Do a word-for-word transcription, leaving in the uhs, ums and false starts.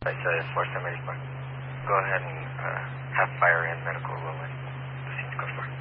I said four seventy-four. Go ahead and uh, have fire and medical roll in. The scene's code for.